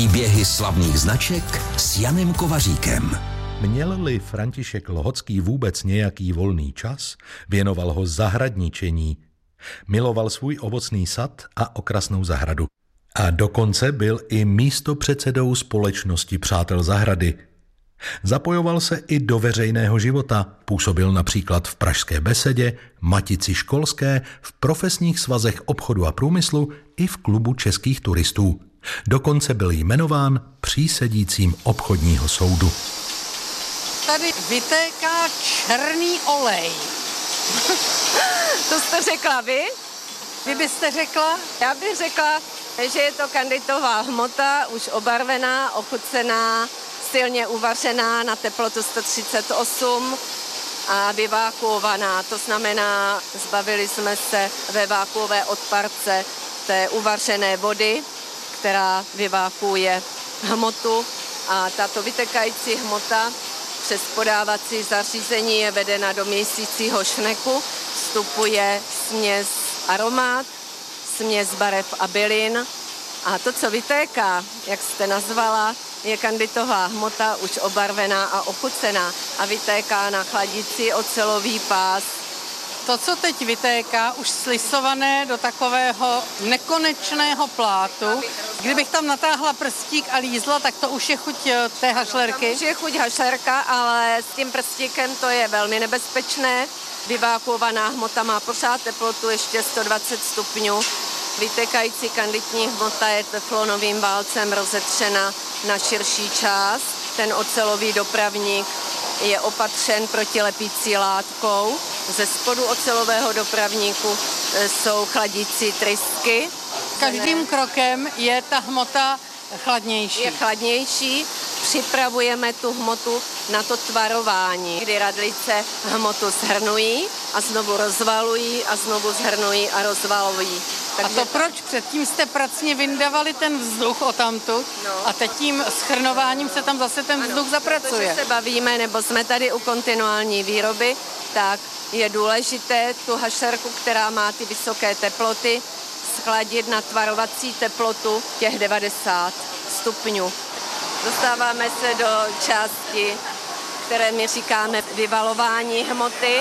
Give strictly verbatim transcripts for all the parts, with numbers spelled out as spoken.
Příběhy slavných značek s Janem Kovaříkem. Měl-li František Lhocký vůbec nějaký volný čas, věnoval ho zahradničení. Miloval svůj ovocný sad a okrasnou zahradu. A dokonce byl i místopředsedou společnosti Přátel zahrady. Zapojoval se i do veřejného života, působil například v Pražské besedě, Matici školské, v profesních svazech obchodu a průmyslu i v klubu českých turistů. Dokonce byl jmenován přísedícím obchodního soudu. Tady vytéká černý olej. To jste řekla vy? Vy byste řekla? Já bych řekla, že je to kanditová hmota, už obarvená, ochucená, silně uvařená na teplotu sto třicet osm a vyvákuovaná. To znamená, zbavili jsme se ve vákuové odparce té uvařené vody, která vyvákuje hmotu, a tato vytekající hmota přes podávací zařízení je vedena do měsícího šneku, vstupuje směs aromát, směs barev a bylin a to, co vytéká, jak jste nazvala, je kanditová hmota už obarvená a ochucená a vytéká na chladicí ocelový pás. To, co teď vytéká, už slisované do takového nekonečného plátu. Kdybych tam natáhla prstík a lízla, tak to už je chuť té hašlerky. Tam už je chuť hašlerka, ale s tím prstíkem to je velmi nebezpečné. Vyvákuovaná hmota má pořád teplotu ještě sto dvacet stupňů. Vytékající kanditní hmota je teflonovým válcem rozetřena na širší část. Ten ocelový dopravník je opatřen protilepící látkou. Ze spodu ocelového dopravníku jsou chladící trysky. Každým krokem je ta hmota chladnější. Je chladnější. Připravujeme tu hmotu na to tvarování, kdy radlice hmotu shrnují a znovu rozvalují a znovu shrnují a rozvalují. Takže a to proč? Předtím jste pracně vyndavali ten vzduch odtamtud no. A teď tím schrnováním se tam zase ten vzduch ano, zapracuje. Protože se bavíme, nebo jsme tady u kontinuální výroby, tak je důležité tu hašerku, která má ty vysoké teploty, schladit na tvarovací teplotu těch devadesát stupňů. Dostáváme se do části, které my říkáme vyvalování hmoty,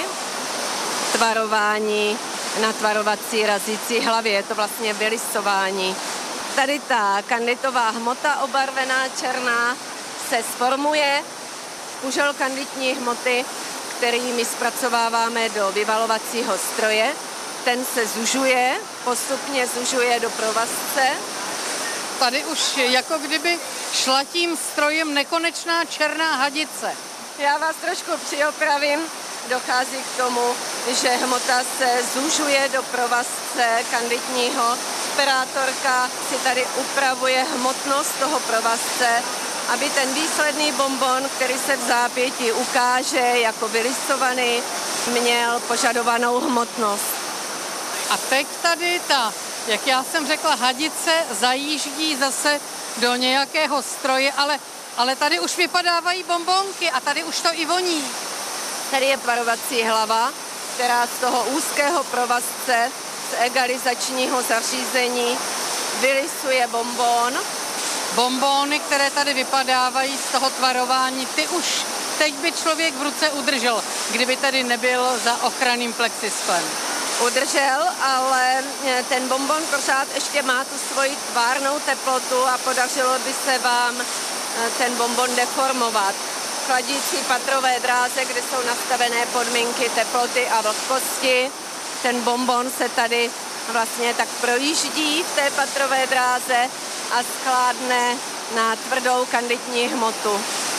tvarování na tvarovací razící hlavě, je to vlastně vylisování. Tady ta kanditová hmota obarvená černá se sformuje, kužel kanditní hmoty, který my zpracováváme do vyvalovacího stroje, ten se zužuje, postupně zužuje do provazce. Tady už jako kdyby šla tím strojem nekonečná černá hadice. Já vás trošku přiopravím. Dochází k tomu, že hmota se zužuje do provazce kanditního. Operátorka si tady upravuje hmotnost toho provazce, aby ten výsledný bonbon, který se v zápětí ukáže jako vylisovaný, měl požadovanou hmotnost. A teď tady ta, jak já jsem řekla, hadice zajíždí zase do nějakého stroje, ale, ale tady už vypadávají bonbonky a tady už to i voní. Tady je tvarovací hlava, která z toho úzkého provazce z egalizačního zařízení vylisuje bonbon. Bonbony, které tady vypadávají z toho tvarování, ty už teď by člověk v ruce udržel, kdyby tady nebyl za ochranným plexisklem. Udržel, ale ten bonbon pořád ještě má tu svoji tvárnou teplotu a podařilo by se vám ten bonbon deformovat. Chladící patrové dráze, kde jsou nastavené podmínky teploty a vlhkosti. Ten bonbon se tady vlastně tak projíždí v té patrové dráze a skládne na tvrdou kanditní hmotu.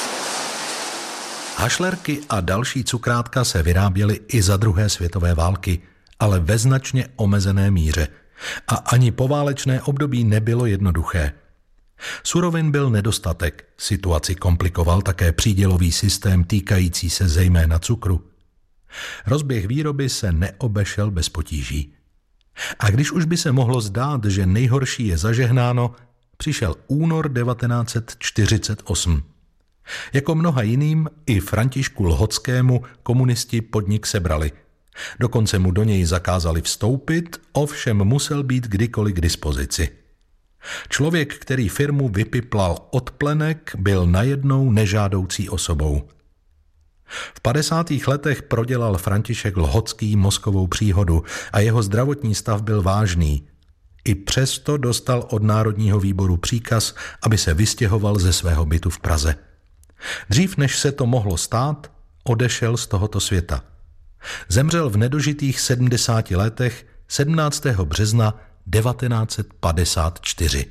Hašlerky a další cukrátka se vyráběly i za druhé světové války, ale ve značně omezené míře. A ani poválečné období nebylo jednoduché. Surovin byl nedostatek, situaci komplikoval také přídělový systém týkající se zejména cukru. Rozběh výroby se neobešel bez potíží. A když už by se mohlo zdát, že nejhorší je zažehnáno, přišel únor devatenáct set čtyřicet osm. Jako mnoha jiným, i Františku Lhockému komunisti podnik sebrali. Dokonce mu do něj zakázali vstoupit, ovšem musel být kdykoliv k dispozici. Člověk, který firmu vypiplal od plenek, byl najednou nežádoucí osobou. V padesátých letech prodělal František Lhocký mozkovou příhodu a jeho zdravotní stav byl vážný. I přesto dostal od Národního výboru příkaz, aby se vystěhoval ze svého bytu v Praze. Dřív než se to mohlo stát, odešel z tohoto světa. Zemřel v nedožitých sedmdesáti letech sedmnáctého března devatenáct set padesát čtyři.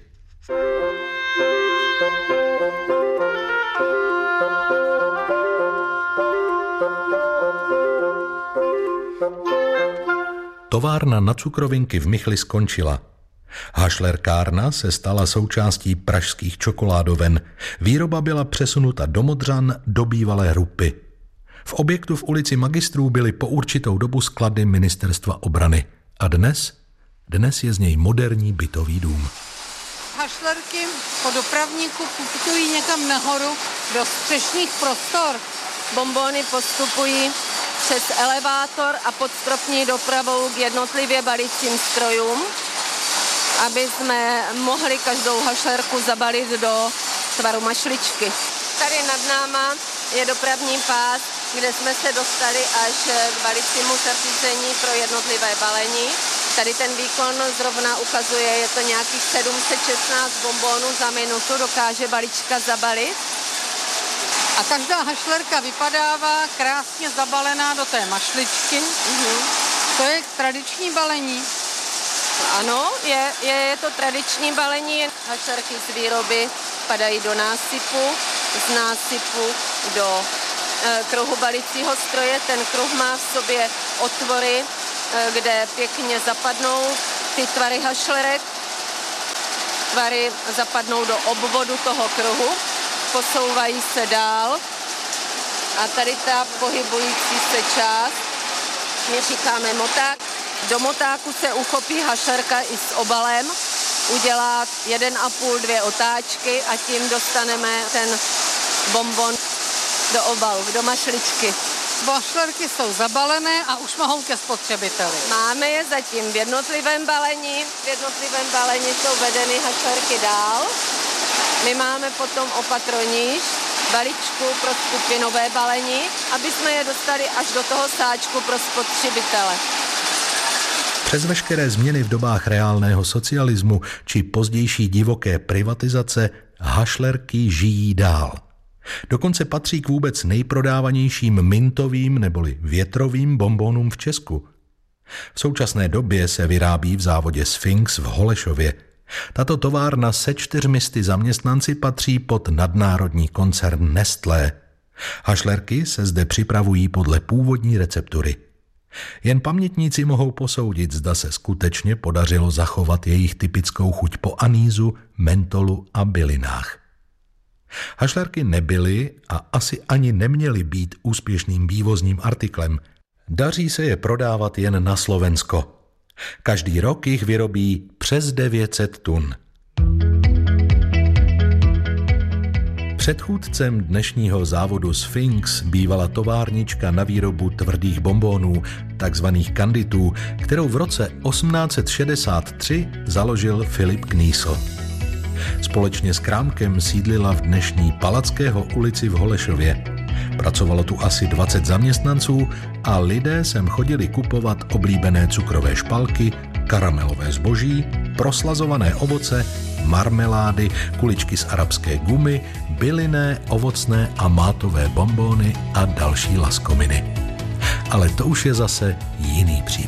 Továrna na cukrovinky v Michli skončila. Hašlerkárna se stala součástí pražských čokoládoven. Výroba byla přesunuta do Modřan, do bývalé Rupy. V objektu v ulici Magistrů byly po určitou dobu sklady ministerstva obrany. A dnes? Dnes je z něj moderní bytový dům. Hašlerky po dopravníku putují někam nahoru do střešních prostor. Bonbony postupují přes elevátor a podstropní dopravou k jednotlivě balicím strojům, aby jsme mohli každou hašlerku zabalit do tvaru mašličky. Tady nad náma je dopravní pás, kde jsme se dostali až k balicímu zařízení pro jednotlivé balení. Tady ten výkon zrovna ukazuje, je to nějakých sedm set šestnáct bonbonů za minutu, dokáže balička zabalit. A každá hašlerka vypadává krásně zabalená do té mašličky. Mm-hmm. To je tradiční balení. Ano, je, je, je to tradiční balení. Hašlerky z výroby padají do násypu, z násypu do e, kruhu balicího stroje. Ten kruh má v sobě otvory, e, kde pěkně zapadnou ty tvary hašlerek. Tvary zapadnou do obvodu toho kruhu, posouvají se dál a tady ta pohybující se část, my říkáme moták. Do motáku se uchopí hašlerka i s obalem, udělá jeden a půl, dvě otáčky a tím dostaneme ten bonbon do obalu, do mašličky. Hašlerky jsou zabalené a už mohou ke spotřebiteli. Máme je zatím v jednotlivém balení, v jednotlivém balení jsou vedeny hašlerky dál. My máme potom opatroníž, balíčku pro skupinové balení, aby jsme je dostali až do toho sáčku pro spotřebitele. Přes veškeré změny v dobách reálného socialismu či pozdější divoké privatizace hašlerky žijí dál. Dokonce patří k vůbec nejprodávanějším mintovým neboli větrovým bonbonům v Česku. V současné době se vyrábí v závodě Sphinx v Holešově. Tato továrna se čtyřmi sty zaměstnanci patří pod nadnárodní koncern Nestlé. Hašlerky se zde připravují podle původní receptury. Jen pamětníci mohou posoudit, zda se skutečně podařilo zachovat jejich typickou chuť po anýzu, mentolu a bylinách. Hašlerky nebyly a asi ani neměly být úspěšným vývozním artiklem. Daří se je prodávat jen na Slovensko. Každý rok jich vyrobí přes devět set tun. Předchůdcem dnešního závodu Sphinx bývala továrnička na výrobu tvrdých bonbonů, takzvaných kanditů, kterou v roce osmnáct set šedesát tři založil Filip Knýsl. Společně s Krámkem sídlila v dnešní Palackého ulici v Holešově. Pracovalo tu asi dvacet zaměstnanců a lidé sem chodili kupovat oblíbené cukrové špalky, karamelové zboží, proslazované ovoce, marmelády, kuličky z arabské gumy, bylinné, ovocné a mátové bonbony a další laskominy. Ale to už je zase jiný příběh.